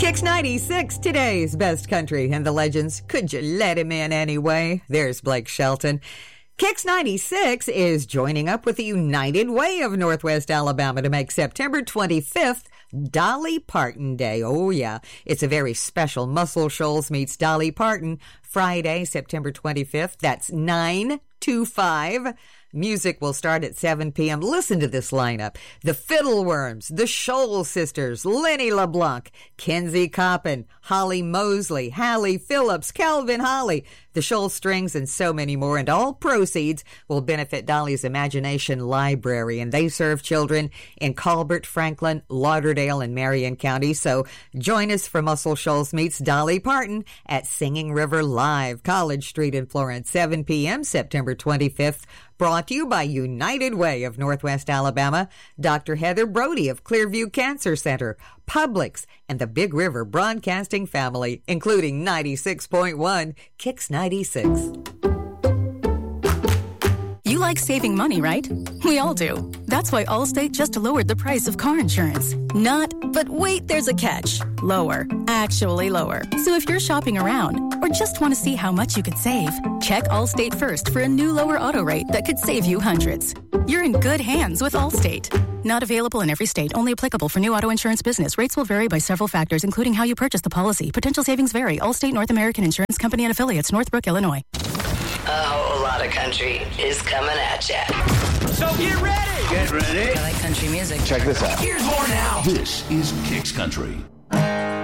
Kicks 96, today's best country and the legends. Could you let him in anyway? There's Blake Shelton. Kicks 96 is joining up with the United Way of Northwest Alabama to make September 25th Dolly Parton Day. Oh, yeah. It's a very special Muscle Shoals meets Dolly Parton Friday, September 25th. That's 9 to 5. Music will start at 7 p.m. Listen to this lineup. The Fiddleworms, the Shoal Sisters, Lenny LeBlanc, Kenzie Coppin, Holly Mosley, Hallie Phillips, Calvin Holly, the Shoal Strings, and so many more. And all proceeds will benefit Dolly's Imagination Library. And they serve children in Colbert, Franklin, Lauderdale, and Marion County. So join us for Muscle Shoals meets Dolly Parton at Singing River Live, College Street in Florence, 7 p.m., September 25th. Brought to you by United Way of Northwest Alabama, Dr. Heather Brody of Clearview Cancer Center, Publix, and the Big River Broadcasting family, including 96.1 Kicks 96. You like saving money, right? We all do. That's why Allstate just lowered the price of car insurance. Not, but wait, there's a catch. Lower. Actually lower. So if you're shopping around or just want to see how much you could save, check Allstate first for a new lower auto rate that could save you hundreds. You're in good hands with Allstate. Not available in every state. Only applicable for new auto insurance business. Rates will vary by several factors, including how you purchase the policy. Potential savings vary. Allstate North American Insurance Company and Affiliates, Northbrook, Illinois. A whole lot of country is coming at ya. So get ready! Get ready. I like country music. Check this out. Here's more now. This is Kicks Country.